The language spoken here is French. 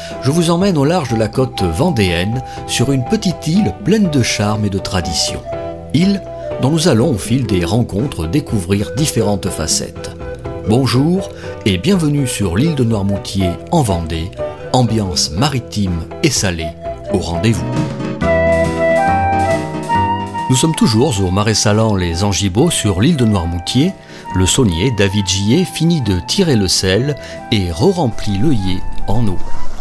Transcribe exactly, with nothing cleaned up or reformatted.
je vous emmène au large de la côte vendéenne, sur une petite île pleine de charme et de tradition. Île dont nous allons au fil des rencontres découvrir différentes facettes. Bonjour et bienvenue sur l'île de Noirmoutier en Vendée, ambiance maritime et salée au rendez-vous. Nous sommes toujours au marais salant Les Angibots sur l'île de Noirmoutier. Le saunier David Gillet finit de tirer le sel et re-remplit l'œillet en eau.